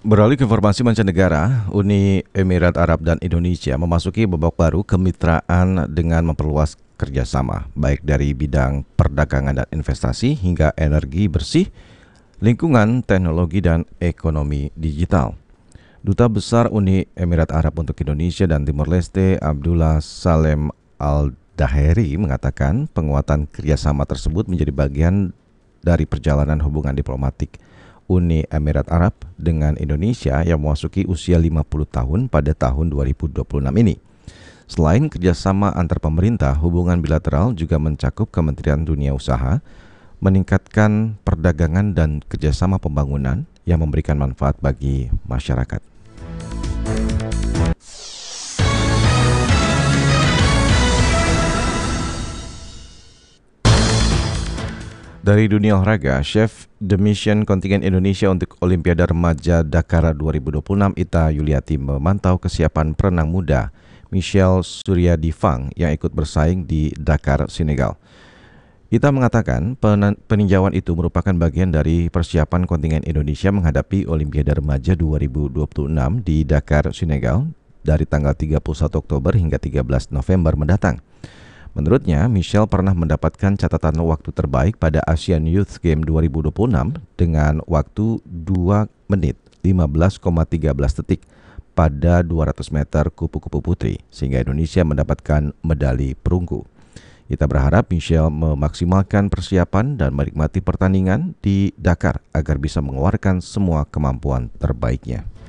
Beralih ke informasi mancanegara, Uni Emirat Arab dan Indonesia memasuki babak baru kemitraan dengan memperluas kerjasama, baik dari bidang perdagangan dan investasi hingga energi bersih, lingkungan, teknologi, dan ekonomi digital. Duta Besar Uni Emirat Arab untuk Indonesia dan Timor Leste, Abdullah Salem Al-Daheri, mengatakan penguatan kerjasama tersebut menjadi bagian dari perjalanan hubungan diplomatik Uni Emirat Arab dengan Indonesia yang memasuki usia 50 tahun pada tahun 2026 ini. Selain kerjasama antar pemerintah, hubungan bilateral juga mencakup Kementerian Dunia Usaha, meningkatkan perdagangan dan kerjasama pembangunan yang memberikan manfaat bagi masyarakat. Dari dunia olahraga, Chef The Mission kontingen Indonesia untuk Olimpiade Remaja Dakar 2026 Ita Yuliati memantau kesiapan perenang muda Michelle Suryadivang yang ikut bersaing di Dakar, Senegal. Ita mengatakan peninjauan itu merupakan bagian dari persiapan kontingen Indonesia menghadapi Olimpiade Remaja 2026 di Dakar, Senegal dari tanggal 31 Oktober hingga 13 November mendatang. Menurutnya, Michelle pernah mendapatkan catatan waktu terbaik pada Asian Youth Game 2026 dengan waktu 2 menit 15,13 detik pada 200 meter kupu-kupu putri, sehingga Indonesia mendapatkan medali perunggu. Kita berharap Michelle memaksimalkan persiapan dan menikmati pertandingan di Dakar agar bisa mengeluarkan semua kemampuan terbaiknya.